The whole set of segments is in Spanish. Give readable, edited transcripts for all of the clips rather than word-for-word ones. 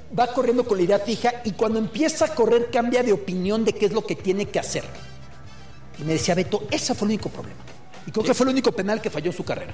va corriendo con la idea fija y cuando empieza a correr cambia de opinión de qué es lo que tiene que hacer. Y me decía Beto, ese fue el único problema. Y creo que fue el único penal que falló en su carrera.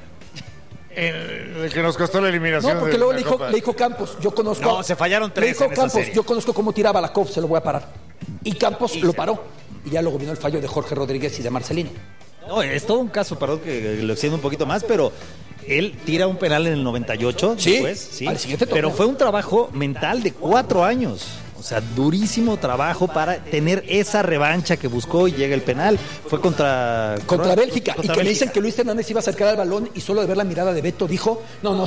El que nos costó la eliminación. No, porque luego le dijo Campos, yo conozco... No, se fallaron 3 Le dijo en esa Campos, serie. yo conozco cómo tiraba la COP, se lo voy a parar. Y Campos lo paró. Y ya luego vino el fallo de Jorge Rodríguez y de Marcelino. No, es todo un caso, perdón que lo extiendo un poquito más, pero él tira un penal en el 98, Sí, después, sí, al siguiente pero torneo. fue un trabajo mental de 4 años. O sea, durísimo trabajo para tener esa revancha que buscó y llega el penal. Fue contra Bélgica. contra Y que le Bélgica. dicen que Luis Hernández iba a acercar al balón y solo de ver la mirada de Beto dijo, no,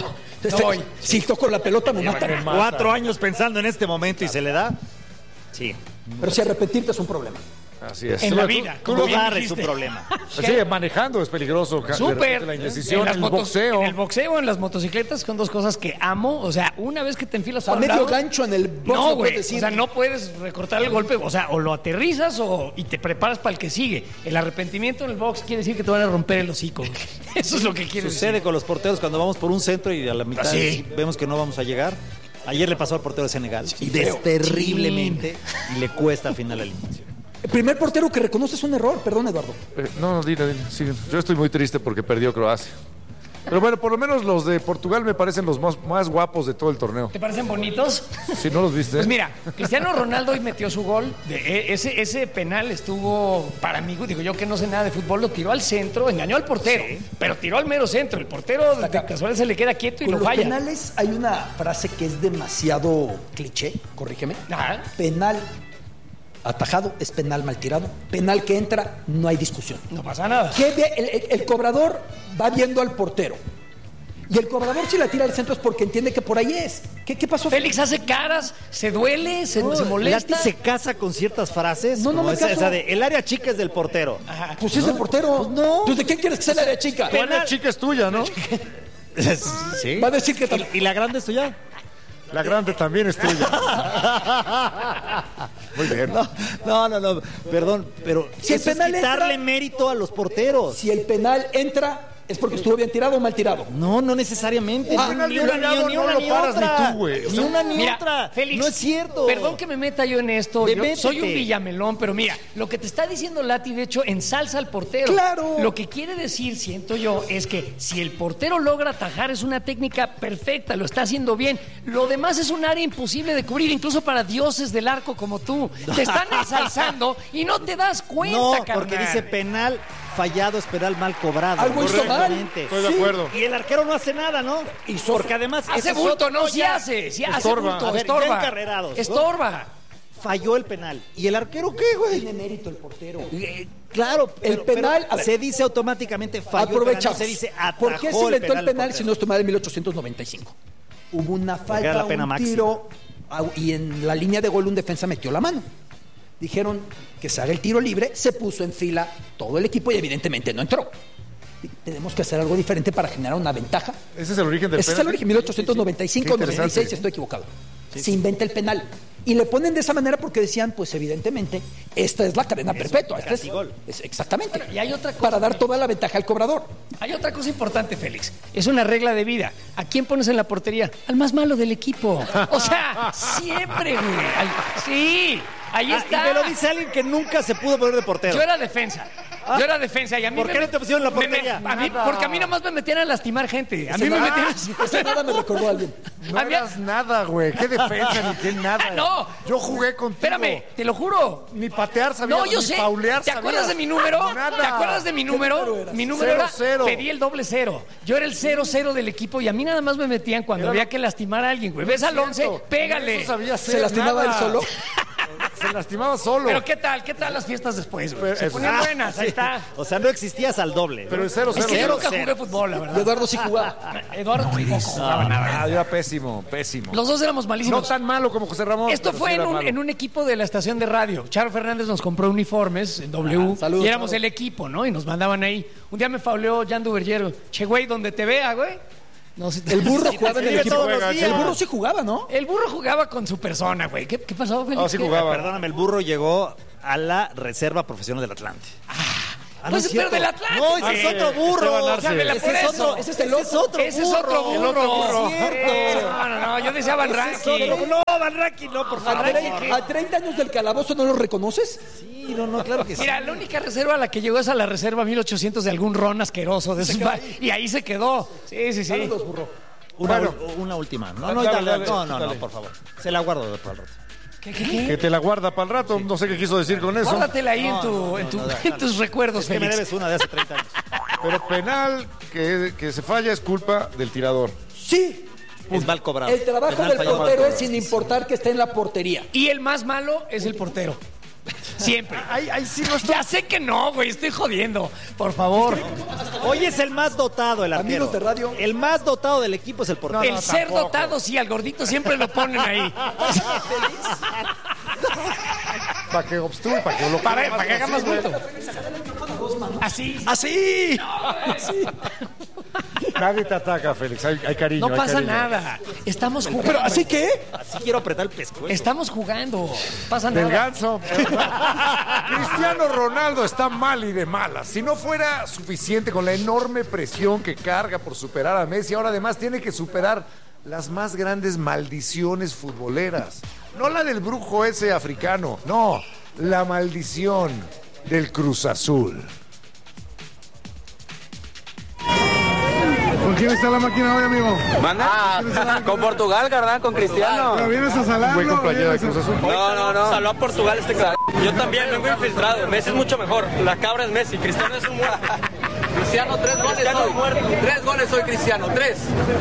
si toco la pelota me matan. 4 años pensando en este momento y se le da. Sí. Pero si arrepentirte es un problema. Así es. En la vida. Tú como lo bien Dudar es un dijiste. problema. Sí, manejando es peligroso. De Súper. repente la indecisión, En las el motos- boxeo. En el boxeo, en las motocicletas, son dos cosas que amo. O sea, una vez que te enfilas O sea, por un medio lado, gancho en el box, No, no güey. puedes decir. O sea, no puedes recortar el golpe. O sea, o lo aterrizas y te preparas para el que sigue. El arrepentimiento en el box quiere decir que te van a romper el hocico. Eso es lo que quiere Sucede decir. con los porteros cuando vamos por un centro y a la mitad Sí. vemos que no vamos a llegar. Ayer le pasó al portero de Senegal. feo. Terriblemente. Y le cuesta al final la eliminación. El primer portero que reconoce es un error, perdón, Eduardo. No, dile. Sí, yo estoy muy triste porque perdió Croacia. Pero bueno, por lo menos los de Portugal me parecen los más guapos de todo el torneo. ¿Te parecen bonitos? Si no los viste. Pues mira, Cristiano Ronaldo hoy metió su gol. Ese penal estuvo para mí, digo yo que no sé nada de fútbol, lo tiró al centro, engañó al portero, pero tiró al mero centro. El portero de casualidad se le queda quieto y Con lo los falla. penales hay una frase que es demasiado cliché, corrígeme. Ajá. Penal atajado es penal mal tirado. Penal que entra, no hay discusión. No pasa nada. El cobrador va viendo al portero. Y el cobrador si la tira al centro es porque entiende que por ahí es. ¿Qué pasó? Félix hace caras, se duele, se molesta. Lati se casa con ciertas frases. No, no como me esa caso. de, el área chica es del portero. Ajá. Pues es el portero. Pues no. Pues ¿de quién quieres que sea la área chica? La chica es tuya, ¿no? Sí. Va a decir que ¿Y la grande es tuya? La grande también es tuya. Muy bien. No. Perdón, pero Si el eso es penal quitarle entra- mérito a los porteros. Si el penal entra, es porque estuvo bien tirado o mal tirado. No necesariamente. Ah, Ni una no lo paras ni tú, güey. O Ni sea, una ni Mira, otra. Félix, no es cierto. Perdón que me meta yo en esto. Métete. Soy un villamelón, pero mira, lo que te está diciendo Lati, de hecho, ensalza al portero. ¡Claro! Lo que quiere decir, siento yo, es que si el portero logra atajar, es una técnica perfecta, lo está haciendo bien. Lo demás es un área imposible de cubrir, incluso para dioses del arco como tú. Te están ensalzando y no te das cuenta, No, carnal. porque dice penal fallado es penal mal cobrado. Algo hizo mal. Correctamente. Estoy de acuerdo. Y el arquero no hace nada, ¿no? Porque además Hace ese es bulto, otro- no, sí ya hace. Sí hace Estorba. bulto, A ver, ya estorba. encarrerados, ¿no? Estorba. falló el penal. ¿Y el arquero qué, güey? Tiene mérito el portero. Claro, El penal, a ver, se dice automáticamente falló. Aprovecha. No se dice atajó ¿Por qué se inventó el penal portero? si no estuvo mal en 1895? Hubo una era falta, la pena un máxima. tiro, y en la línea de gol un defensa metió la mano. Dijeron que se haga el tiro libre, se puso en fila todo el equipo y evidentemente no entró. Tenemos que hacer algo diferente para generar una ventaja. Ese es el origen del Ese es el origen, 1895 o 96, estoy equivocado. Se inventa el penal. Y le ponen de esa manera porque decían, pues evidentemente, esta es la cadena perpetua. Esta es exactamente. Bueno, y hay otra cosa, para dar Félix. toda la ventaja al cobrador. Hay otra cosa importante, Félix. Es una regla de vida. ¿A quién pones en la portería? Al más malo del equipo. O sea, siempre, güey. Sí, ahí Y está. me lo dice alguien que nunca se pudo poner de portero. Yo era defensa. Yo era defensa y a mí ¿Por qué no te pusieron en la portería? porque a mí nomás me metían a lastimar gente. A mí me metían Esa nada me recordó a alguien. No a mí- eras nada, güey. Qué defensa ni qué nada. No. Yo jugué contigo. Espérame, te lo juro. Ni patear sabía, No, yo ni sé. paulear ¿Te acuerdas sabías. de mi número? Nada. ¿Te acuerdas de mi número? Mi número era 0-0. pedí el doble cero. Yo era el 0-0 del equipo y a mí nada más me metían cuando había que lastimar a alguien, güey. ¿Ves al 11? Pégale. Eso sabía ¿Se hacer lastimaba nada. él solo? Se lastimaba solo. Pero ¿qué tal? ¿Qué tal las fiestas después, güey? Pero Se eso- ponían buenas, ahí está. O sea, no existías al doble. Pero el 0-0. Es que yo nunca 0-0. jugué fútbol, la Y verdad. Eduardo sí jugaba. Eduardo tampoco jugaba nada. Ah, ya pésimo, pésimo. Los dos éramos No malísimos. tan malo como José Ramón. Esto pero fue sí en era un, malo. en un equipo de la estación de radio. Charo Fernández nos compró uniformes en W saludos, y éramos Charo. el equipo, ¿no? Y nos mandaban ahí. Un día me fauleó Jan Duvergier. Che, güey, donde te vea, güey. No, si te- El burro si te jugaba en el escribe equipo. todos los días. El burro sí jugaba, ¿no? El burro jugaba con su persona, güey. ¿Qué pasó, Félix? Ah, sí ¿Qué? jugaba. Perdóname, el burro llegó a la reserva profesional del Atlante. Pues pero del Atlántico. No, ese es otro burro. Ese es otro burro. No, yo decía Van Ranking. No, Van Ranking no, por favor. ¿A 30 años del calabozo no lo reconoces? Sí, no, claro que sí. Mira, la única reserva a la que llegó es a la reserva 1800 de algún ron asqueroso de esos y ahí se quedó. Sí. Saludos, burro. Una última. No, por favor. Se la guardo para el rato. ¿Qué? Que te la guarda para el rato. No sé qué quiso decir con eso. Guárdatela ahí en tus recuerdos, Es que me Félix. debes una de hace 30 años. Pero penal que se falla es culpa del tirador. Sí. Es mal cobrado. El trabajo Penal del fallado. portero es sin importar que esté en la portería. Y el más malo es el portero. Siempre. Ahí sí no está. Ya sé que no, güey, estoy jodiendo. Por favor. Hoy es el más dotado el arquero. Amigos de radio. El más dotado del equipo es el portero. El ser dotado, sí, al gordito siempre lo ponen ahí. Para que obstruye, para que lo Para que haga más bulto. Así. Nadie te ataca, Félix. Hay cariño. No hay pasa cariño. nada. Estamos jugando. Pero así que Así quiero apretar el pescuezo. Estamos jugando. Pasa Del nada. ganso. Cristiano Ronaldo está mal y de malas. Si no fuera suficiente con la enorme presión que carga por superar a Messi, ahora además tiene que superar las más grandes maldiciones futboleras. No la del brujo ese africano, no, la maldición del Cruz Azul. ¿Con quién está la máquina hoy, amigo? ¿Manda? Con Portugal, carnal, con Cristiano. ¿Pero vienes a salarlo? Buen compañero de vienes Cruz Azul. No. Saló a Portugal este cabrón. Yo también vengo infiltrado. Messi es mucho mejor. La cabra es Messi. Cristiano es un muerto. Cristiano, 3 goles hoy. 3 goles hoy, Cristiano. 3.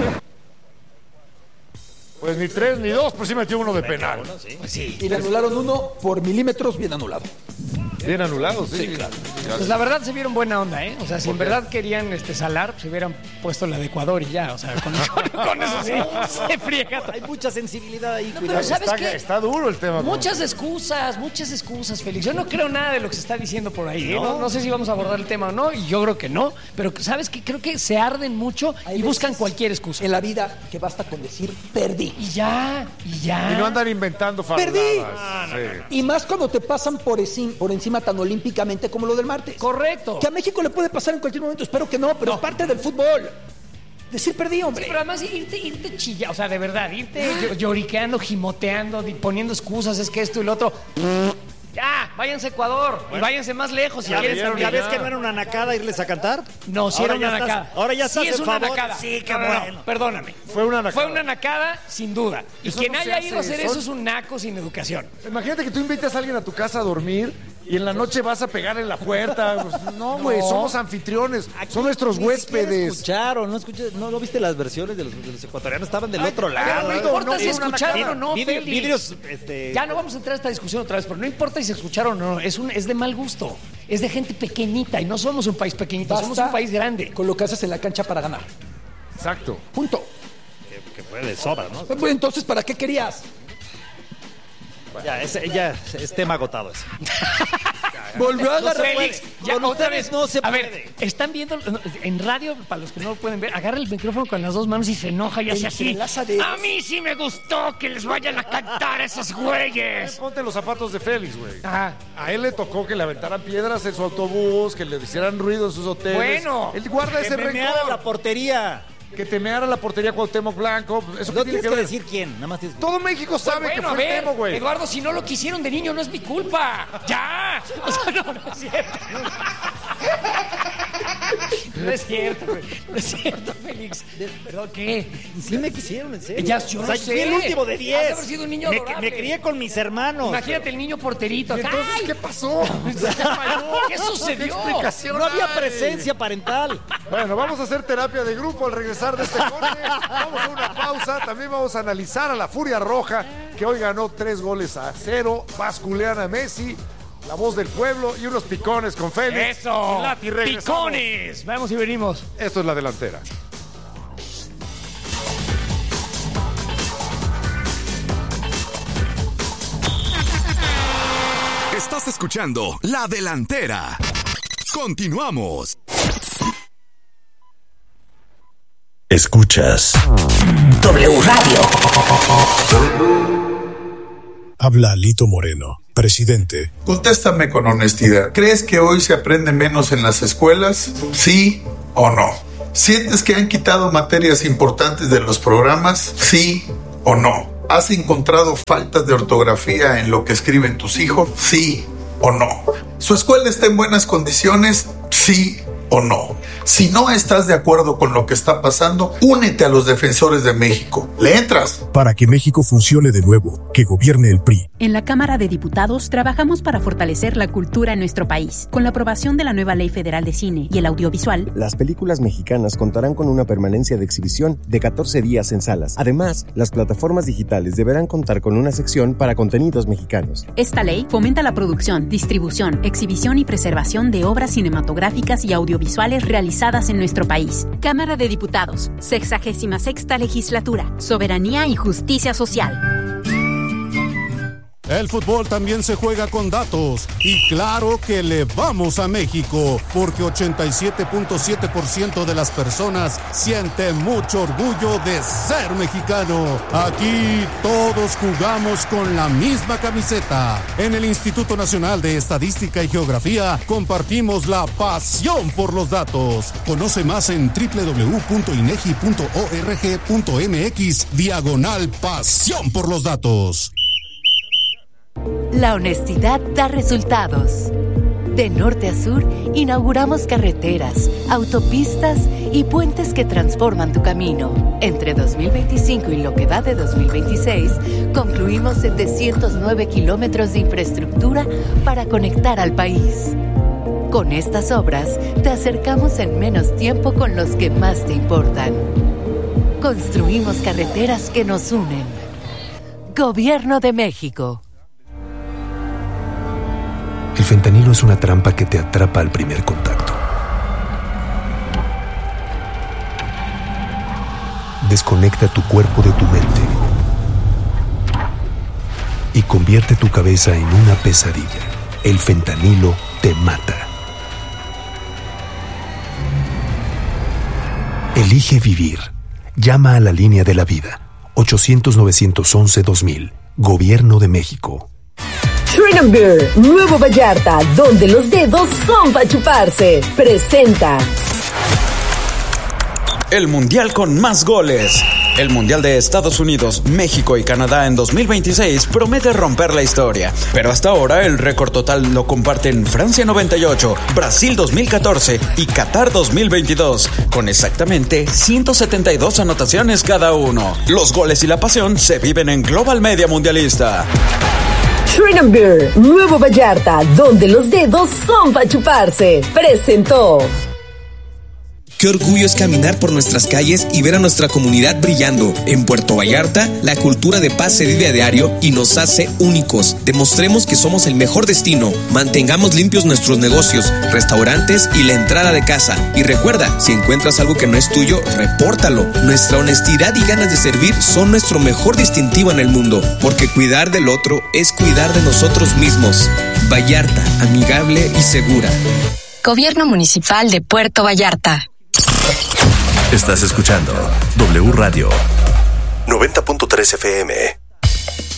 Pues ni 3 ni 2, pues sí metió uno de penal. y le anularon uno por milímetros bien anulado. Bien anulado, sí. claro. Pues la verdad se vieron buena onda, ¿eh? O sea, si en verdad querían salar, se hubieran puesto la de Ecuador y ya. O sea, con eso sí se friega. Hay mucha sensibilidad ahí, No, cuidado. pero ¿sabes qué? Está duro el tema. Muchas excusas, Félix. Yo no creo nada de lo que se está diciendo por ahí. ¿Eh? No sé si vamos a abordar el tema o no, y yo creo que no. Pero ¿sabes qué? Creo que se arden mucho Hay y buscan veces cualquier excusa. En la vida que basta con decir perdí. Y ya. Y no andan inventando ¡Perdí! faroladas. Y más cuando te pasan por encima tan olímpicamente como lo del martes. Correcto. Que a México le puede pasar en cualquier momento, espero que no, pero es parte del fútbol. Decir perdí, hombre. Sí, pero además irte chilla, o sea, de verdad, irte lloriqueando, gimoteando, poniendo excusas, es que esto y lo otro. Ya, váyanse a Ecuador y váyanse más lejos si quieren. ¿Ya ves que no era una nacada irles a cantar? No, sí Ahora era una ya estás- nacada. ahora ya estás sí es en una favor. nacada. Sí, qué No, bueno. perdóname. Fue una nacada. Fue una nacada, sin duda. Y Eso quien no se haya hace, ido a hacer son- eso es un naco sin educación. Imagínate que tú invitas a alguien a tu casa a dormir y en la noche vas a pegar en la puerta. Pues, no, güey, somos anfitriones, son nuestros Ni siquiera huéspedes. escucharon, ¿no viste las versiones de los ecuatorianos? Estaban del otro lado. no importa no, si es una escucharon nacada. o no, Félix. Vidrios, Ya no vamos a entrar a esta discusión otra vez, pero no importa si se escucharon o no, es de mal gusto. Es de gente pequeñita y no somos un país pequeñito, somos un país grande. Con lo que haces en la cancha para ganar. Exacto. Punto. que fue de sobra, ¿no? Pues, entonces, ¿para qué querías? Ya es tema agotado ese. Volvió a agarrar. Félix, ya Con otra ustedes vez. no se a puede. ver, están viendo en radio, para los que no lo pueden ver, agarra el micrófono con las dos manos y se enoja y hace así. Entrelaza dedos. A mí sí me gustó que les vayan a cantar a esos güeyes. Ponte los zapatos de Félix, güey. Ajá. A él le tocó que le aventaran piedras en su autobús, que le hicieran ruido en sus hoteles. Bueno. Él guarda ese Que meara la rencor. portería. Que temeara la portería Cuauhtémoc Blanco. Eso No qué tiene tienes que que ver. decir quién, nada más tienes que... Todo México sabe que Bueno, a fue el ver, Temo, güey. Eduardo, si no lo quisieron de niño, no es mi culpa. ¡Ya! O sea, no es cierto. No es cierto, güey. No es cierto, Félix. ¿Perdón qué? Sí me quisieron, en serio. Ya, yo O sea, lo fui sé. el último de 10. Has de haber sido un niño adorable. Me crié con mis hermanos. Imagínate el niño porterito. ¿Y entonces ¡Ay! qué pasó? ¿Qué sucedió? explicación No había hay? presencia parental. Bueno, vamos a hacer terapia de grupo al regresar de este corte. Vamos a una pausa. También vamos a analizar a la Furia Roja, que hoy ganó 3-0. Basculean a Messi, la voz del pueblo y unos picones con Félix. ¡Eso! Lati, regresamos. ¡Picones! Vamos y venimos. Esto es La Delantera. Estás escuchando La Delantera. Continuamos. Escuchas W Radio. Habla Alito Moreno, presidente. Contéstame con honestidad. ¿Crees que hoy se aprende menos en las escuelas? ¿Sí o no? ¿Sientes que han quitado materias importantes de los programas? ¿Sí o no? ¿Has encontrado faltas de ortografía en lo que escriben tus hijos? ¿Sí o no? ¿Su escuela está en buenas condiciones? ¿Sí o no? Si no estás de acuerdo con lo que está pasando, únete a los defensores de México. ¿Le entras? Para que México funcione de nuevo, que gobierne el PRI. En la Cámara de Diputados trabajamos para fortalecer la cultura en nuestro país. Con la aprobación de la nueva Ley Federal de Cine y el Audiovisual, las películas mexicanas contarán con una permanencia de exhibición de 14 días en salas. Además, las plataformas digitales deberán contar con una sección para contenidos mexicanos. Esta ley fomenta la producción, distribución, exhibición y preservación de obras cinematográficas y audiovisuales realizadas en nuestro país. Cámara de Diputados, 66ª Legislatura, Soberanía y Justicia Social. El fútbol también se juega con datos y claro que le vamos a México porque 87.7% de las personas sienten mucho orgullo de ser mexicano. Aquí todos jugamos con la misma camiseta. En el Instituto Nacional de Estadística y Geografía compartimos la pasión por los datos. Conoce más en www.inegi.org.mx/pasión por los datos. La honestidad da resultados. De norte a sur, inauguramos carreteras, autopistas y puentes que transforman tu camino. Entre 2025 y lo que va de 2026, concluimos 709 kilómetros de infraestructura para conectar al país. Con estas obras, te acercamos en menos tiempo con los que más te importan. Construimos carreteras que nos unen. Gobierno de México. El fentanilo es una trampa que te atrapa al primer contacto. Desconecta tu cuerpo de tu mente y convierte tu cabeza en una pesadilla. El fentanilo te mata. Elige vivir. Llama a la línea de la vida. 800-911-2000. Gobierno de México. Shrine Beer, Nuevo Vallarta, donde los dedos son para chuparse. Presenta el mundial con más goles. El mundial de Estados Unidos, México y Canadá en 2026 promete romper la historia, pero hasta ahora el récord total lo comparten Francia 98, Brasil 2014 y Qatar 2022, con exactamente 172 anotaciones cada uno. Los goles y la pasión se viven en Global Media Mundialista. Shrine Beer, Nuevo Vallarta, donde los dedos son para chuparse. Presentó. Qué orgullo es caminar por nuestras calles y ver a nuestra comunidad brillando. En Puerto Vallarta, la cultura de paz se vive a diario y nos hace únicos. Demostremos que somos el mejor destino. Mantengamos limpios nuestros negocios, restaurantes y la entrada de casa. Y recuerda, si encuentras algo que no es tuyo, repórtalo. Nuestra honestidad y ganas de servir son nuestro mejor distintivo en el mundo, porque cuidar del otro es cuidar de nosotros mismos. Vallarta, amigable y segura. Gobierno Municipal de Puerto Vallarta. Estás escuchando W Radio 90.3 FM.